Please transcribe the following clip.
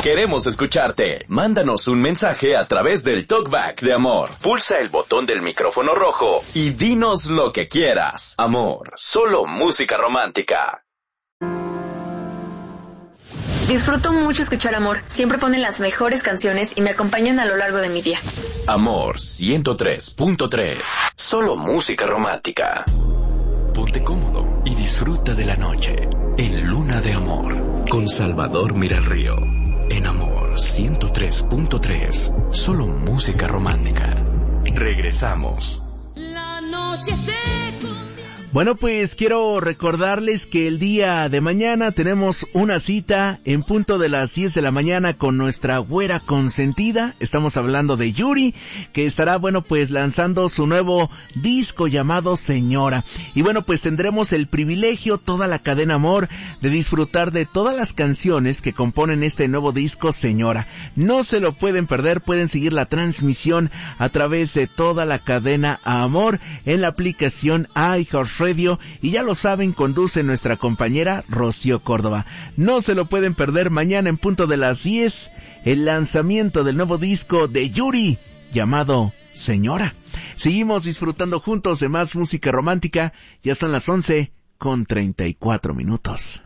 Queremos escucharte. Mándanos un mensaje a través del Talkback de Amor. Pulsa el botón del micrófono rojo y dinos lo que quieras. Amor, solo música romántica. Disfruto mucho escuchar Amor. Siempre ponen las mejores canciones y me acompañan a lo largo de mi día. Amor 103.3. Solo música romántica. Ponte cómodo y disfruta de la noche en Luna de Amor con Salvador Miralrío. En Amor 103.3. Solo música romántica. Regresamos. La noche se... Bueno, pues quiero recordarles que el día de mañana tenemos una cita en punto de las 10 de la mañana con nuestra güera consentida. Estamos hablando de Yuri, que estará, bueno, pues lanzando su nuevo disco llamado Señora. Y bueno, pues tendremos el privilegio, toda la cadena Amor, de disfrutar de todas las canciones que componen este nuevo disco Señora. No se lo pueden perder, pueden seguir la transmisión a través de toda la cadena Amor en la aplicación iHeartRadio. Y ya lo saben, conduce nuestra compañera Rocío Córdoba. No se lo pueden perder mañana en punto de las 10, el lanzamiento del nuevo disco de Yuri, llamado Señora. Seguimos disfrutando juntos de más música romántica. Ya son las 11:34.